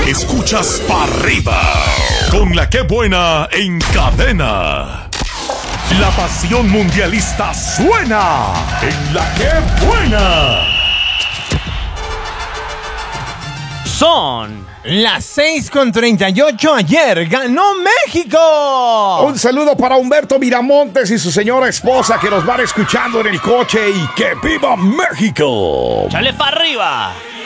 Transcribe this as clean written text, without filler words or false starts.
Escuchas para arriba con la que buena en cadena. La pasión mundialista suena en la que buena. Son las 6:38. Ayer ganó México. Un saludo para Humberto Miramontes y su señora esposa que nos van escuchando en el coche y que viva México. ¡Chale para arriba!